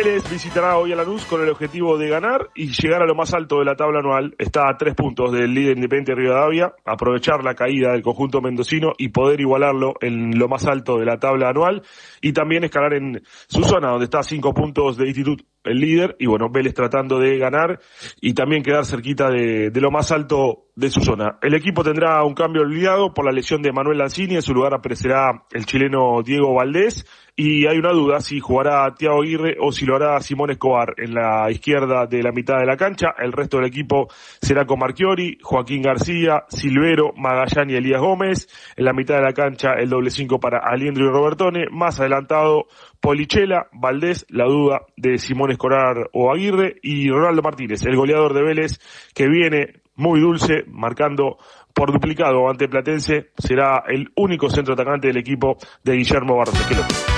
Vélez visitará hoy a Lanús con el objetivo de ganar y llegar a lo más alto de la tabla anual. Está a 3 puntos del líder Independiente Rivadavia, aprovechar la caída del conjunto mendocino y poder igualarlo en lo más alto de la tabla anual, y también escalar en su zona, donde está a 5 puntos de Instituto, el líder, y bueno, Vélez tratando de ganar y también quedar cerquita de lo más alto de su zona. El equipo tendrá un cambio obligado por la lesión de Manuel Lanzini. En su lugar aparecerá el chileno Diego Valdés, y hay una duda si jugará Thiago Aguirre o si lo hará Simón Escobar en la izquierda de la mitad de la cancha. El resto del equipo será con Marchiori, Joaquín García, Silvero, Magallán y Elías Gómez. En la mitad de la cancha el doble 5 para Aliendro y Robertone. Más adelantado Polichela, Valdés, la duda de Simón Escobar o Aguirre, y Ronaldo Martínez, el goleador de Vélez, que viene muy dulce, marcando por duplicado ante Platense. Será el único centro atacante del equipo de Guillermo Barros Esqueloto.